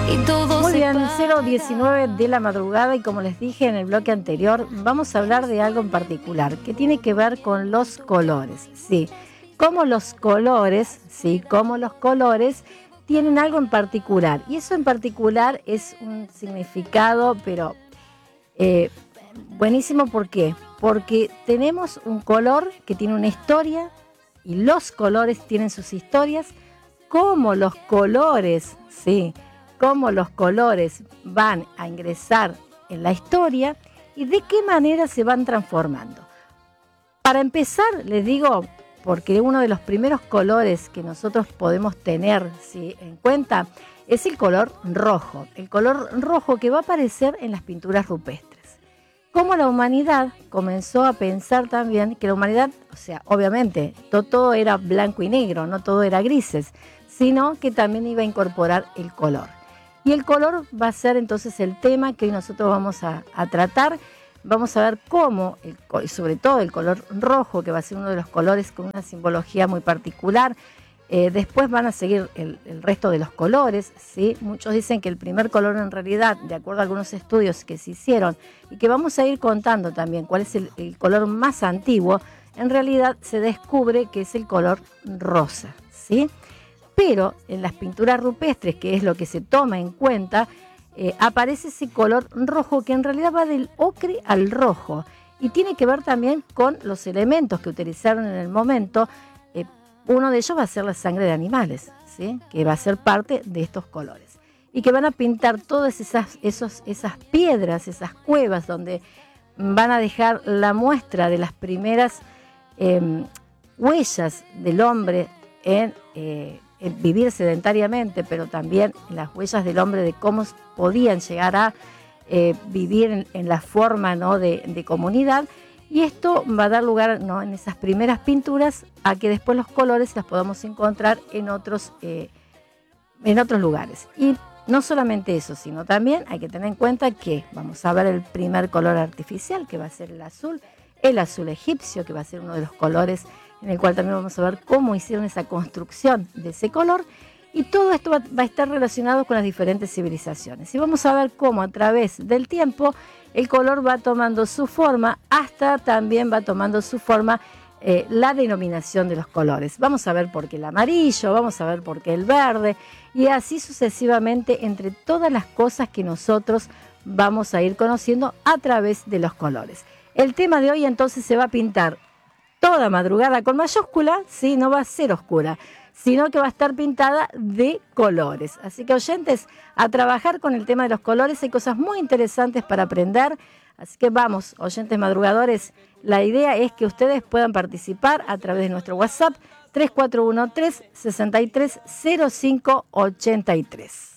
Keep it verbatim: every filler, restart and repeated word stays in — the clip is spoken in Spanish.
y todo Muy se bien, para. cero diecinueve de la madrugada, y como les dije en el bloque anterior, vamos a hablar de algo en particular que tiene que ver con los colores. Sí, como los colores, sí, como los colores tienen algo en particular, y eso en particular es un significado, pero eh, buenísimo. ¿Por qué? Porque tenemos un color que tiene una historia, y los colores tienen sus historias, como los colores, sí, cómo los colores van a ingresar en la historia y de qué manera se van transformando. Para empezar, les digo, porque uno de los primeros colores que nosotros podemos tener, ¿sí?, en cuenta es el color rojo, el color rojo que va a aparecer en las pinturas rupestres. Como la humanidad comenzó a pensar también que la humanidad, o sea, obviamente, no todo era blanco y negro, no todo era grises, sino que también iba a incorporar el color. Y el color va a ser entonces el tema que hoy nosotros vamos a, a tratar. Vamos a ver cómo, el, sobre todo el color rojo, que va a ser uno de los colores con una simbología muy particular. Eh, después van a seguir el, el resto de los colores, ¿sí? Muchos dicen que el primer color en realidad, de acuerdo a algunos estudios que se hicieron, y que vamos a ir contando también cuál es el, el color más antiguo, en realidad se descubre que es el color rosa, ¿sí? Pero en las pinturas rupestres, que es lo que se toma en cuenta, eh, aparece ese color rojo que en realidad va del ocre al rojo, y tiene que ver también con los elementos que utilizaron en el momento. eh, Uno de ellos va a ser la sangre de animales, ¿sí?, que va a ser parte de estos colores. Y que van a pintar todas esas, esos, esas piedras, esas cuevas, donde van a dejar la muestra de las primeras eh, huellas del hombre en, eh, en vivir sedentariamente, pero también en las huellas del hombre de cómo podían llegar a eh, vivir en, en la forma, ¿no?, de, de comunidad. Y esto va a dar lugar, ¿no?, en esas primeras pinturas a que después los colores las podamos encontrar en otros, eh, en otros lugares. Y no solamente eso, sino también hay que tener en cuenta que vamos a ver el primer color artificial, que va a ser el azul, el azul egipcio, que va a ser uno de los colores en el cual también vamos a ver cómo hicieron esa construcción de ese color. Y todo esto va, va a estar relacionado con las diferentes civilizaciones. Y vamos a ver cómo a través del tiempo el color va tomando su forma, hasta también va tomando su forma eh, la denominación de los colores. Vamos a ver por qué el amarillo, vamos a ver por qué el verde, y así sucesivamente entre todas las cosas que nosotros vamos a ir conociendo a través de los colores. El tema de hoy entonces se va a pintar toda madrugada con mayúscula, sí, no va a ser oscura, sino que va a estar pintada de colores. Así que, oyentes, a trabajar con el tema de los colores. Hay cosas muy interesantes para aprender. Así que vamos, oyentes madrugadores, la idea es que ustedes puedan participar a través de nuestro WhatsApp tres cuatro uno tres, seis tres cero cinco ocho tres.